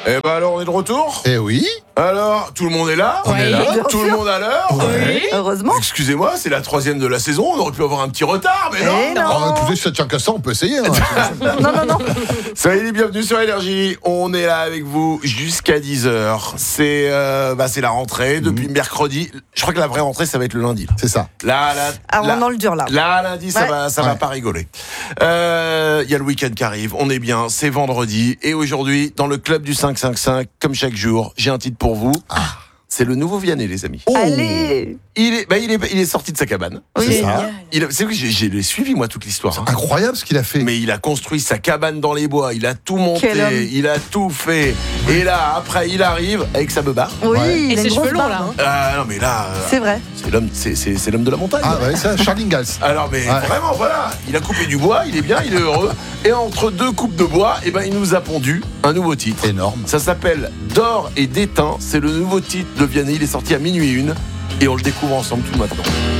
Eh ben alors, on est de retour. Eh oui. Alors, tout le monde est là. On est là. Tout le monde à l'heure. Oui. Heureusement. Excusez-moi, c'est la 3e de la saison. On aurait pu avoir un petit retard, mais non. Eh non. Oh, écoutez, si ça tient qu'à ça, on peut essayer. Hein. Non. Soyez les bienvenus sur Énergie. On est là avec vous jusqu'à 10h. C'est la rentrée depuis mercredi. Je crois que la vraie rentrée, ça va être le lundi. C'est ça. Là, On est dans le dur là. Là, lundi, ça va Ouais. pas rigoler. Il y a le week-end qui arrive. On est bien. C'est vendredi. Et aujourd'hui, dans le club du 555, comme chaque jour, j'ai un titre pour vous. C'est le nouveau Vianney, les amis. Oh. Allez. Il est sorti de sa cabane. Oui. C'est ça. C'est vrai que j'ai suivi, moi, toute l'histoire. hein. Incroyable ce qu'il a fait. Mais il a construit sa cabane dans les bois. Il a tout monté. Quel homme. Il a tout fait. Et là, après, il arrive avec sa beubare. Oui, Ouais. il Et a ses une grosse cheveux longs, barbe, là, hein. Ah non, mais là, C'est vrai. c'est l'homme de la montagne. Ah ouais, ça, Charlie Ingalls. Alors mais Ouais. vraiment voilà, il a coupé du bois, il est bien, il est heureux. Et entre deux coupes de bois, il nous a pondu un nouveau titre. Énorme. Ça s'appelle D'or et d'étain. C'est le nouveau titre de Vianney. Il est sorti à minuit 1 et on le découvre ensemble tout maintenant.